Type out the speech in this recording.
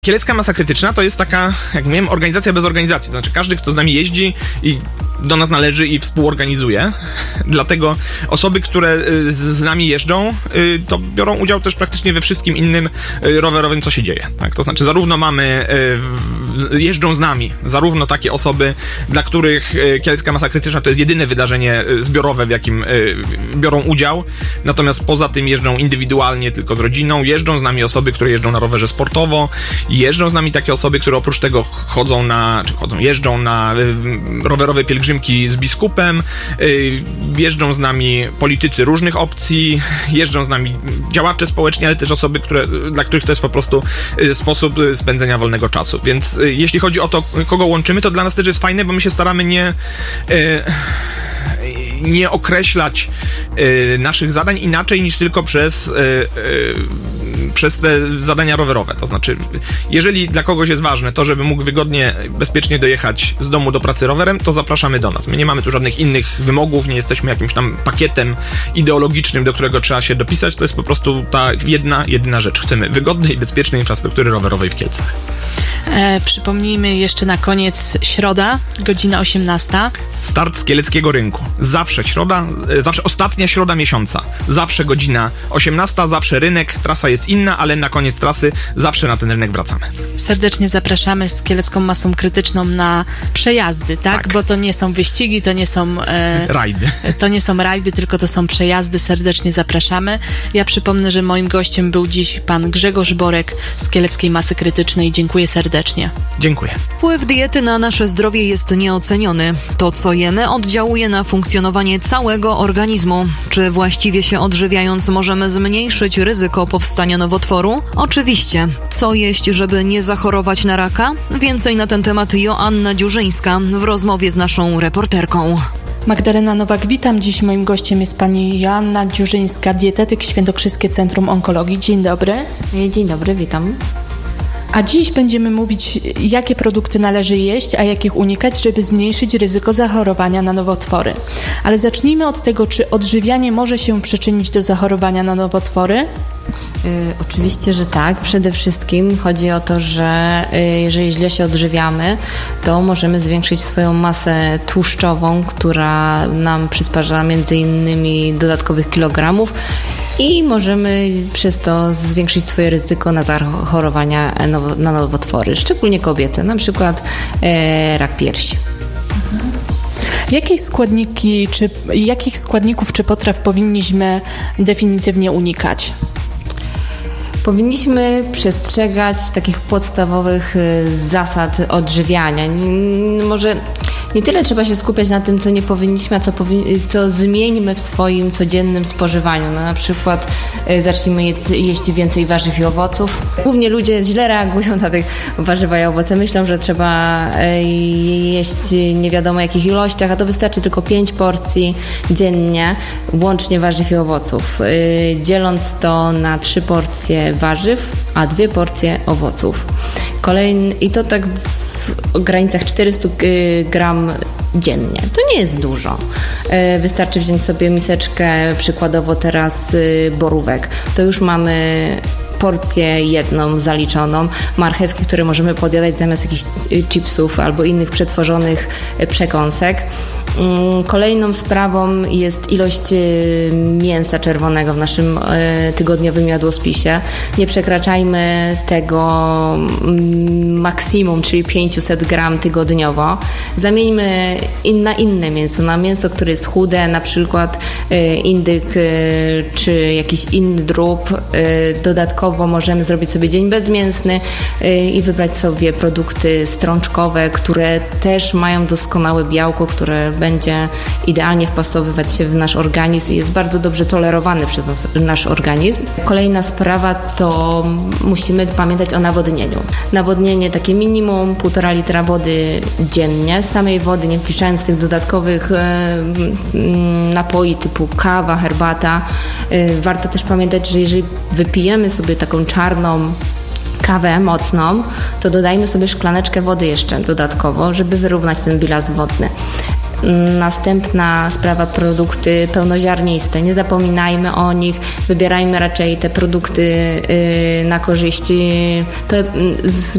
Kielecka Masa Krytyczna to jest taka, jak wiem, organizacja bez organizacji. To znaczy każdy, kto z nami jeździ i do nas należy i współorganizuje. Dlatego osoby, które z nami jeżdżą, to biorą udział też praktycznie we wszystkim innym rowerowym, co się dzieje. Tak? To znaczy zarówno jeżdżą z nami, zarówno takie osoby, dla których Kielecka Masa Krytyczna to jest jedyne wydarzenie zbiorowe, w jakim biorą udział. Natomiast poza tym jeżdżą indywidualnie, tylko z rodziną. Jeżdżą z nami osoby, które jeżdżą na rowerze sportowo. Jeżdżą z nami takie osoby, które oprócz tego jeżdżą na rowerowe pielgrzymki z biskupem, jeżdżą z nami politycy różnych opcji, jeżdżą z nami działacze społeczni, ale też osoby, dla których to jest po prostu sposób spędzenia wolnego czasu. Więc jeśli chodzi o to, kogo łączymy, to dla nas też jest fajne, bo my się staramy nie określać naszych zadań inaczej niż tylko przez te zadania rowerowe. To znaczy, jeżeli dla kogoś jest ważne to, żeby mógł wygodnie, bezpiecznie dojechać z domu do pracy rowerem, to zapraszamy do nas. My nie mamy tu żadnych innych wymogów, nie jesteśmy jakimś tam pakietem ideologicznym, do którego trzeba się dopisać. To jest po prostu ta jedyna rzecz. Chcemy wygodnej i bezpiecznej infrastruktury rowerowej w Kielcach. Przypomnijmy jeszcze na koniec środa, godzina 18. Start z Kieleckiego Rynku. Zawsze ostatnia środa miesiąca. Zawsze godzina 18, zawsze rynek, trasa jest inna, ale na koniec trasy zawsze na ten rynek wracamy. Serdecznie zapraszamy z Kielecką Masą Krytyczną na przejazdy, tak? Bo to nie są wyścigi, to nie są rajdy. To nie są rajdy, tylko to są przejazdy. Serdecznie zapraszamy. Ja przypomnę, że moim gościem był dziś pan Grzegorz Borek z Kieleckiej Masy Krytycznej. Dziękuję serdecznie. Dziękuję. Wpływ diety na nasze zdrowie jest nieoceniony. To, co jemy, oddziałuje na funkcjonowanie całego organizmu. Czy właściwie się odżywiając możemy zmniejszyć ryzyko powstania nowotworu? Oczywiście. Co jeść, żeby nie zachorować na raka? Więcej na ten temat Joanna Dziurzyńska w rozmowie z naszą reporterką. Magdalena Nowak, witam. Dziś moim gościem jest pani Joanna Dziurzyńska, dietetyk Świętokrzyskie Centrum Onkologii. Dzień dobry. Dzień dobry, witam. A dziś będziemy mówić, jakie produkty należy jeść, a jakich unikać, żeby zmniejszyć ryzyko zachorowania na nowotwory. Ale zacznijmy od tego, czy odżywianie może się przyczynić do zachorowania na nowotwory? Oczywiście, że tak. Przede wszystkim chodzi o to, że jeżeli źle się odżywiamy, to możemy zwiększyć swoją masę tłuszczową, która nam przysparza między innymi dodatkowych kilogramów i możemy przez to zwiększyć swoje ryzyko na zachorowania na nowotwory, szczególnie kobiece, na przykład rak piersi. Jakich składników czy potraw powinniśmy definitywnie unikać? Powinniśmy przestrzegać takich podstawowych zasad odżywiania. Może nie tyle trzeba się skupiać na tym, co nie powinniśmy, a co zmieńmy w swoim codziennym spożywaniu. No, na przykład zacznijmy jeść więcej warzyw i owoców. Głównie ludzie źle reagują na tych warzywa i owoce. Myślą, że trzeba jeść nie wiadomo jakich ilościach, a to wystarczy tylko 5 porcji dziennie, łącznie warzyw i owoców. Dzieląc to na 3 porcje warzyw, a 2 porcje owoców. I to tak w granicach 400 gram dziennie. To nie jest dużo. Wystarczy wziąć sobie miseczkę, przykładowo teraz borówek. To już mamy porcję jedną zaliczoną, marchewki, które możemy podjadać zamiast jakichś chipsów albo innych przetworzonych przekąsek. Kolejną sprawą jest ilość mięsa czerwonego w naszym tygodniowym jadłospisie. Nie przekraczajmy tego maksimum, czyli 500 gram tygodniowo. Zamieńmy na inne mięso, na mięso, które jest chude, na przykład indyk czy jakiś inny drób. Dodatkowo możemy zrobić sobie dzień bezmięsny i wybrać sobie produkty strączkowe, które też mają doskonałe białko, które będzie idealnie wpasowywać się w nasz organizm i jest bardzo dobrze tolerowany przez nasz organizm. Kolejna sprawa to musimy pamiętać o nawodnieniu. Nawodnienie takie minimum 1,5 litra wody dziennie, samej wody, nie wliczając tych dodatkowych napoi typu kawa, herbata. Warto też pamiętać, że jeżeli wypijemy sobie taką czarną kawę mocną, to dodajmy sobie szklaneczkę wody jeszcze dodatkowo, żeby wyrównać ten bilans wodny. Następna sprawa, produkty pełnoziarniste. Nie zapominajmy o nich, wybierajmy raczej te produkty na korzyści.